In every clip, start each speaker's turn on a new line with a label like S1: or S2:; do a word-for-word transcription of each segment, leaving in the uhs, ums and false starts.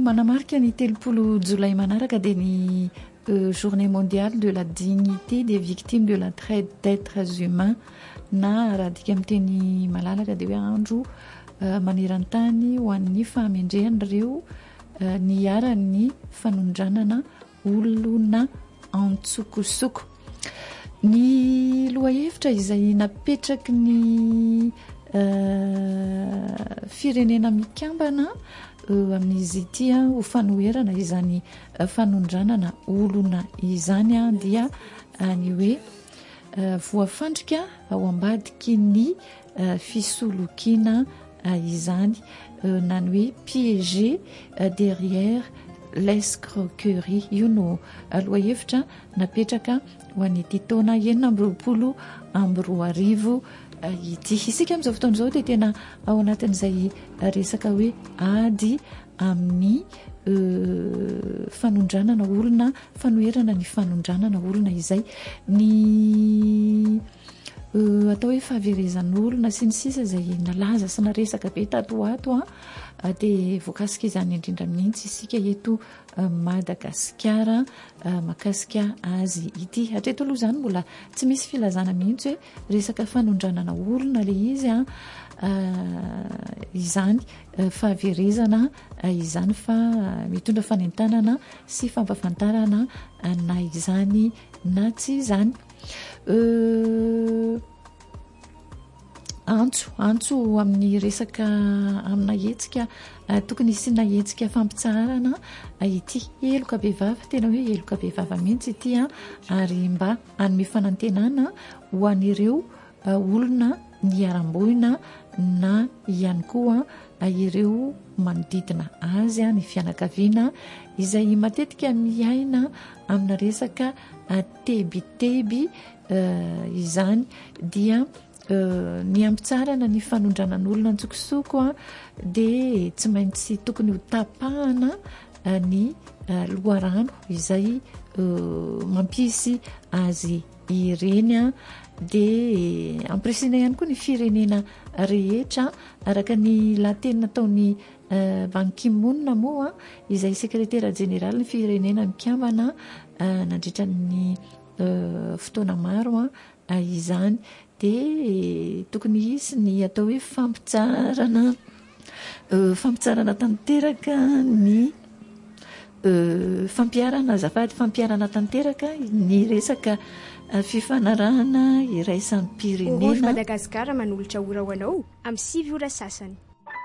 S1: manamarika ny telopolo jolay manaraka dia ny euh, journée mondiale de la dignité des victimes de la traite d'êtres humains na raha dika amin'ny teny malalaka dia hoe andro uh, maneran-tany ho an'ny fahamendrehan'ireo uh, ny aran'ny fanondranana olona antsokosoko. Ny lohahevitra izay napetraky ny uh, firenena mikambana uh, amin'izy ity uh, ho fanoherana izany uh, fanondranana olona izany uh, dia uh, ny hoe uh, voafandrika ao ambadiky ny uh, fisolokiana uh, izany uh, na ny hoe piéger uh, derrière l'escroquerie. Io no lohahevitra napetraka ho an'ity taona enina amby roapolo amby roa arivo ity. Isika amin'izao fotoana izao dia tena ao anatin'izay resaka hoe ady amin'ny uh, fanondranana olona, fanoherana ny fanondranana olona izay ny uh, atao hoe fahaverezan'olona sy ny sisa izay nalaza sy naresaka be tato ato a dia voakasika izany indrindra mihitsy isika eto Madagasikara uh, makasika azy ity. Hatreto aloha izany mbola tsy misy filazana mihitsy hoe resaka fanondranana olona le izy a uh, izany uh, fahaverezana uh, izany fa uh, mitondra fanentanana sy fampafantarana uh, na izany na tsy izany. uh, antso antso amin'ny resaka amina hetsika uh, tokony isina hetsika fampitsarana uh, ity eloka be vava, tena hoe eloka be vava mihitsy ity uh, ary mba hanome fanantenana ho an'ireo uh, olona niaram-boina na ihany koa uh, ireo manodidina azy uh, ny fianakaviana izay matetika miaina amina resaka uh, tebiteby uh, izany dia Uh, ny ampitsarana ny fanondranan'olona antsokosoko a dia tsy maintsy tokony ho tapahana uh, ny uh, loharano izay uh, mampisy azy ireny a dia ampirisina ihany koa ny firenena rehetra araka ny lahateny nataony uh, Ban Ki-moon moa izay sekretera jeneraly ny firenena mikambana uh, nandritra ny uh, fotoana maro a uh, izany dia tokony hisy ny atao hoe fampitsarana uh, fampitsarana tanteraka ny uh, fampiarana azafady fampiarana tanteraka ny resaka uh, fifanarahana iraisan'ny pirenena.
S2: Orange Madagasikara manolotra ora ho anao amin'ny sivy ora sasany.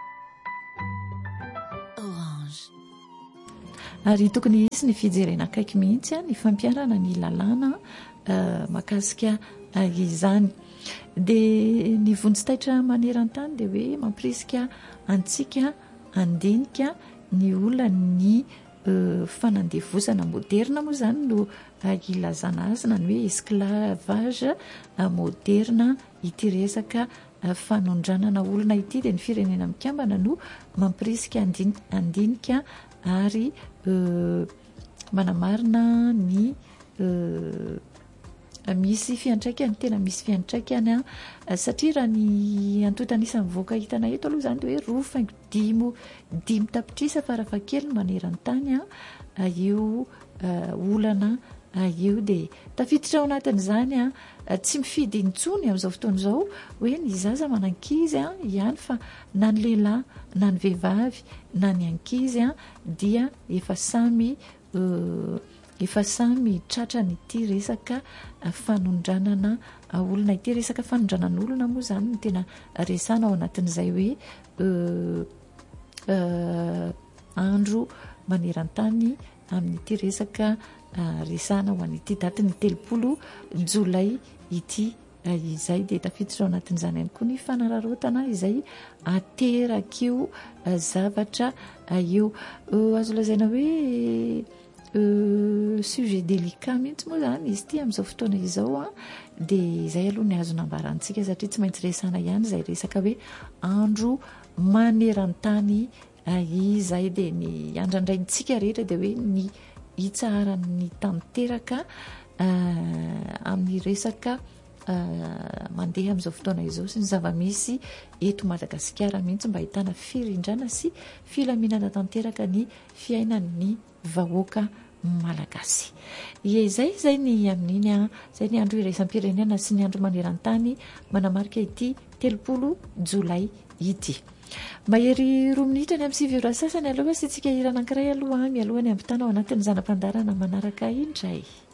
S3: Orange.
S1: Ary tokony hisy ny fijerena akaiky mihitsy ny fampiarana ny lalàna uh, makasika uh, izany. Dia ny vonjy-taitra maneran-tany dia hoe mampirisika antsika andinika ny olona ny uh, fanandevozana moderna moa izany no uh, ilazana azy na ny hoe esclavage uh, moderna ity resaka uh, fanondranana olona ity. Dia ny firenena mikambana no mampirisika andin- andinika ary uh, manamarina ny uh, misy fiantraikany, tena misy fiantraikany a satria raha ny antota-nisany voaka hitana eto aloha izany dia hoe roa faingo dimo dimy tapitrisa farafahakeliny maneran-tany a io uh, olana uh, io dia tafiditra ao anatin'izany a tsy mifidy intsony amin'izao fotoana izao hoe ny zaza manan-kizy a ihany fa na ny lehilahy na ny vehivavy na ny ankizy a dia efa samy uh, efa samy tratra nyity resaka fanondranana olona ity. Resaka fanondranana olona moa izany no tena resana ao anatin'izay hoe uh, uh, andro maneran-tany amin'ity resaka uh, resana ho an'ity daty ny telopolo jolay ity uh, izay dia tafiditra ao anatin'izany ihany koa ny fanararotana izay aterak'io uh, zavatra uh, io uh, azo lazaina hoe Uh, sujet délicat mihitsy moa zany izy ity amin'izao fotoana izao a dia izay aloha ny azo nambarantsika satria tsy maintsy resana ihany izay resaka hoe andro maneran-tany uh, izay dia ny andrandraintsika rehetra dia hoe ny hitsaharan'ny tanteraka uh, amin'ny resaka mandeha amin'izao fotoana izao sy ny zava-misy eto Madagasikara mihitsy mba ahitana firindrana sy filaminana tanteraka ny fiainan'ny vahoaka malagasy. Izay zay ny amin'iny a zay ny andro iraisam-pirenena sy ny andro maneran-tany manamarika ity telopolo jolay ity. Mahery roa minitra ny amin'ny sivy ora sasany aloha sy tsika hira anankiray aloha mialoha ny ambitana ao anatin'ny zanam-pandarana manaraka indray.